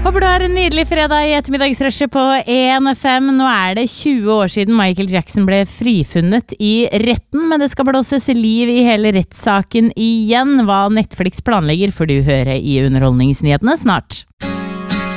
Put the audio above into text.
Håper du har en nydelig fredag i ettermiddagsrushet på 1FM. Nå det 20 år siden Michael Jackson ble frifunnet i retten, men det skal blåses liv i hele rettssaken igjen. Hva Netflix planlegger får du høre i Underholdningsnyhetene snart.